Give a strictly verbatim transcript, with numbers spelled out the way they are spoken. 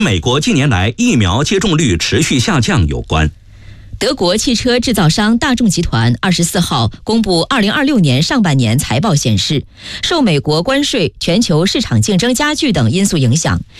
美国近年来疫苗接种率持续下降有关。 德国汽车制造商大众集团二十四号公布二零二六年上半年财报显示，受美国关税、全球市场竞争加剧等因素影响，